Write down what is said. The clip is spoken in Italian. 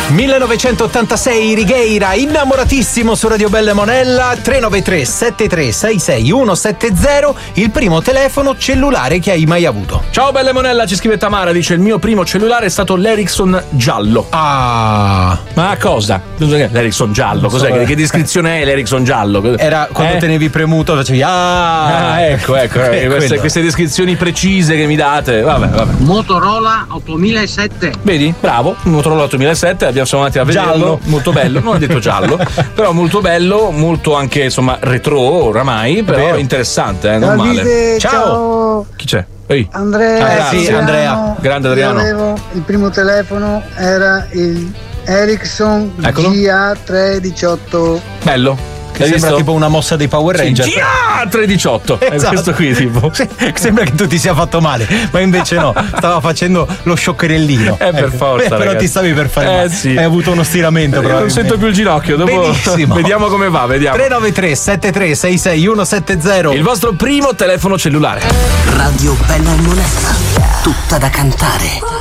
1986 Righeira, innamoratissimo su Radio Bella e Monella. 393 7366 170, il primo telefono cellulare che hai mai avuto. Ciao Bella e Monella, ci scrive Tamara, dice il mio primo cellulare è stato l'Ericsson giallo. Ah, ma cosa? L'Ericsson giallo, cos'è? Che descrizione è l'Ericsson giallo? Era quando tenevi premuto, facevi ecco queste descrizioni precise che mi date. Vabbè. Motorola 8007. Vedi? Bravo, Motorola 8007, siamo andati a vederlo. Giallo. Molto bello, non ho detto giallo, però molto bello, molto anche insomma retro oramai, però interessante, non male. Ciao. Chi c'è? Ehi. Andrea. Sì, Andrea. Grande Adriano. Il primo telefono era il Ericsson GA318. Bello. Che sembra tipo una mossa dei Power Ranger. GA318. È questo qui tipo. Sembra che tu ti sia fatto male, ma invece no, stava facendo lo scioccherellino. Per forza. Però ragazzi. ti stavi per fare male. Sì. Hai avuto uno stiramento. Non sento più il ginocchio. Dopo benissimo. Vediamo come va. 393 7366 170. Il vostro primo telefono cellulare. Radio Bella e Monella. Tutta da cantare.